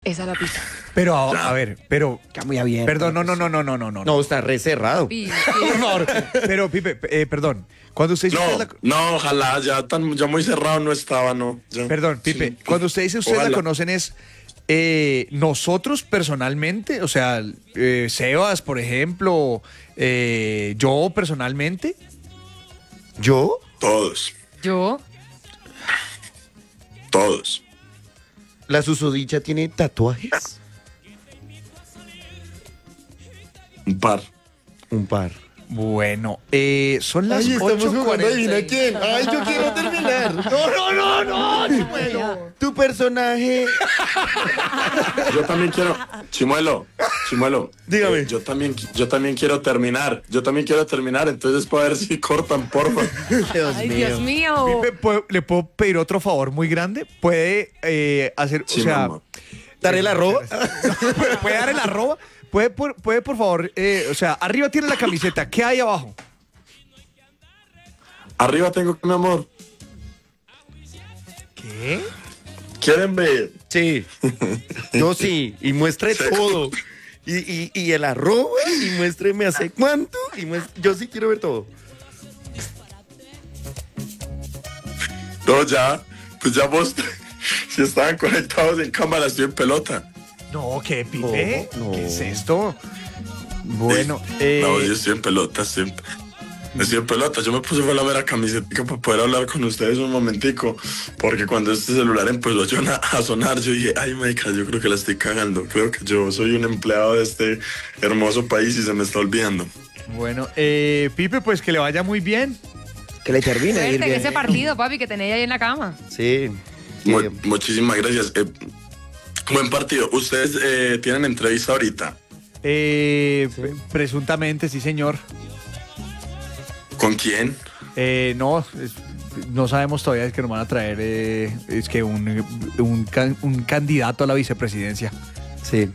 Esa es la pista. Pero, a ver, pero... Está muy abierto. Perdón, no. No, está re cerrado. Por favor. Pero, Pipe, perdón. Cuando usted dice... No, ojalá, ya muy cerrado no estaba, no. Ya. Perdón, Pipe. Sí. Cuando usted dice ustedes Ojalá. la conocen es... nosotros personalmente, o sea, Sebas, por ejemplo, yo personalmente. ¿Yo? Todos. ¿La susodicha tiene tatuajes? Un par. Un par. Bueno, son las Ay, estamos jugando, 8:40. adivina quién. Ay, yo quiero terminar. No, Chimuelo. Tu personaje. Yo también quiero, Chimuelo. Dígame. Yo también quiero terminar. Entonces para ver si cortan, porfa. Dios mío. Pipe, ¿le puedo pedir otro favor muy grande? Puede hacer, Sí, o sea, mamá. ¿Daré el arroba? puede dar el arroba. Puede por favor, o sea, arriba tiene la camiseta. ¿Qué hay abajo? Arriba tengo mi amor. ¿Qué? ¿Quieren ver? Sí. Yo sí. Y muestre todo. Y el arroba. Y muéstreme hace cuánto. Yo sí quiero ver todo. No, ya. Pues ya vos, si estaban conectados en cámara, estoy en pelota. No, ¿qué, Pipe? No. ¿Qué es esto? Bueno, No, yo estoy en pelota, estoy en pelota. Yo me puse fue la mera camiseta para poder hablar con ustedes un momentico, porque cuando este celular empezó a sonar, yo dije, ay, marica, yo creo que la estoy cagando. Creo que yo soy un empleado de este hermoso país y se me está olvidando. bueno, Pipe, pues que le vaya muy bien. Que le termine de ir Suerte en bien. ese partido, papi, que tenéis ahí en la cama. Sí. Muchísimas gracias. Buen partido. ¿Ustedes tienen entrevista ahorita? Presuntamente, sí, señor. ¿Con quién? No sabemos todavía, es que nos van a traer es que un candidato a la vicepresidencia. Sí.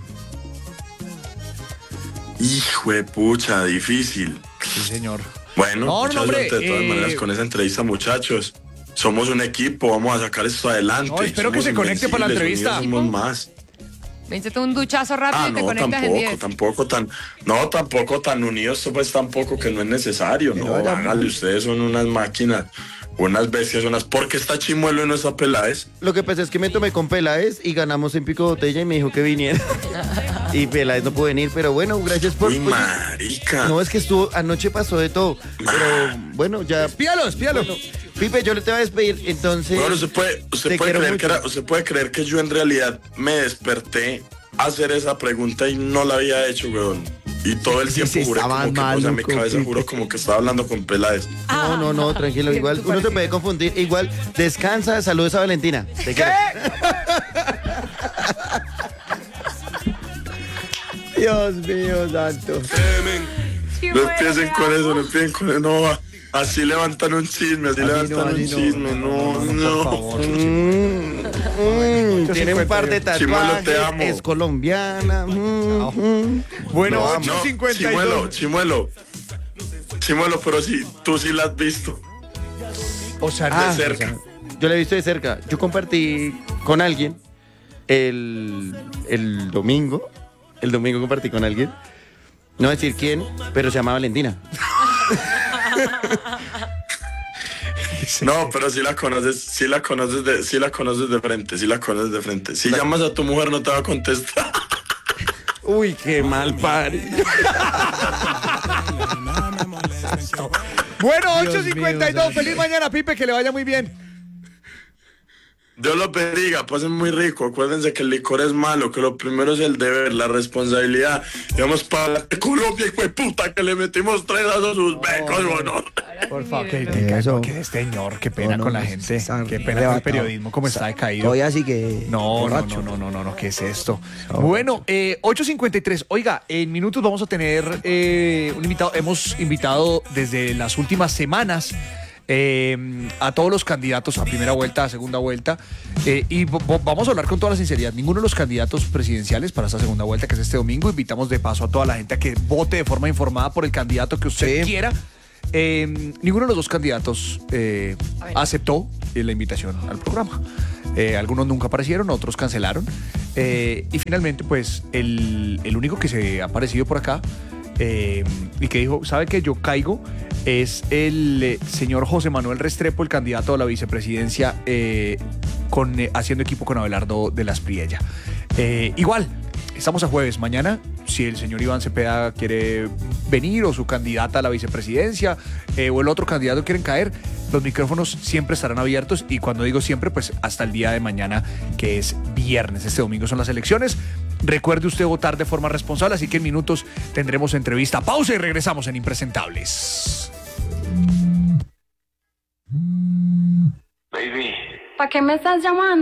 Hijo de pucha, difícil. Sí, señor. Bueno, No, mucha hombre, suerte de todas maneras con esa entrevista, muchachos. Somos un equipo, vamos a sacar esto adelante. No, espero que Somos se conecte para la invencibles, entrevista. unidos somos más. Vénsete un duchazo rápido y te No, conectas en 10. tampoco tan unidos, pues tampoco que no es necesario, no, hágale, ustedes son unas máquinas, unas bestias, ¿por qué está Chimuelo y no está Peláez? Lo que pasa es que me tomé con Peláez y ganamos en Pico Botella y me dijo que viniera. Y Peláez no pudo venir, pero bueno, gracias por... Uy, marica. No, es que anoche pasó de todo. Pero bueno, ya... Espíalo. Bueno, Pipe, yo le te voy a despedir, entonces... Bueno, usted puede creer que yo en realidad me desperté a hacer esa pregunta y no la había hecho, weón. Y todo el tiempo juré como que, o sea, mi cabeza juró como que estaba hablando con Peláez. No, tranquilo, igual uno se puede confundir. Igual, descansa, saludos a Valentina. Te quiero. Dios mío, santo. No empiecen con eso, no, así levantan un chisme, no. Tiene un par de Chimuelo, te tatuajes, amo. es colombiana. Bueno, No, 8:52. Chimuelo, pero sí, tú sí la has visto. O sea, de cerca. O sea, yo la he visto de cerca. Yo compartí con alguien el domingo. El domingo compartí con alguien. No voy a decir quién, pero se llama Valentina. No, pero sí la conoces de frente. Si llamas a tu mujer no te va a contestar. Uy, qué mal pari. bueno, Dios 8:52. mío, Feliz mañana, Pipe, que le vaya muy bien. Dios los bendiga, pasen muy rico. Acuérdense que el licor es malo, que lo primero es el deber, la responsabilidad. Y vamos para Colombia, hijo de puta, que le metimos 3 a sus becos, bueno. Por favor, Eso. qué señor, qué pena No, con la no, gente. está Qué pena con el arrebatado. periodismo, como está decaído. Hoy así que... No, ¿qué es esto? Bueno, 8:53. Oiga, en minutos vamos a tener un invitado. Hemos invitado desde las últimas semanas a todos los candidatos a primera vuelta, a segunda vuelta, y vamos a hablar con toda la sinceridad. Ninguno de los candidatos presidenciales para esta segunda vuelta, que es este domingo, invitamos de paso a toda la gente a que vote de forma informada por el candidato que usted quiera. Ninguno de los dos candidatos aceptó la invitación al programa. Algunos nunca aparecieron, otros cancelaron. Y finalmente, pues, el único que se ha aparecido por acá y que dijo, ¿sabe qué? Yo caigo, es el señor José Manuel Restrepo, el candidato a la vicepresidencia, haciendo equipo con Abelardo de la Espriella. Igual, estamos a jueves. Mañana, si el señor Iván Cepeda quiere venir, o su candidata a la vicepresidencia, o el otro candidato quieren caer, los micrófonos siempre estarán abiertos. Y cuando digo siempre, pues hasta el día de mañana, que es viernes. Este domingo son las elecciones. Recuerde usted votar de forma responsable, así que en minutos tendremos entrevista. Pausa y regresamos en Impresentables. ¿Para qué me estás llamando?